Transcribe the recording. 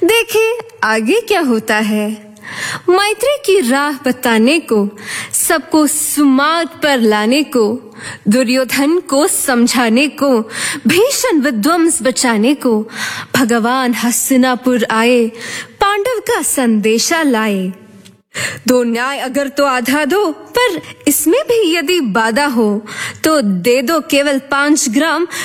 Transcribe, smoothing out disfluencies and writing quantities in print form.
देखिए आगे क्या होता है। मैत्री की राह बताने को, सबको सुमार्ग पर लाने को, दुर्योधन को समझाने को, भीषण विध्वंस बचाने को भगवान हस्तिनापुर आए, पांडव का संदेशा लाए। दो न्याय अगर तो आधा दो, पर इसमें भी यदि बाधा हो तो दे दो केवल 5 ग्राम